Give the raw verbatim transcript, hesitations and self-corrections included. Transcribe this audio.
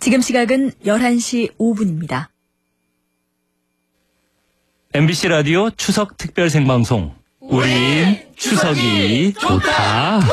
지금 시각은 열한 시 오 분입니다. 엠비씨 라디오 추석 특별 생방송. 우린 추석이 좋다.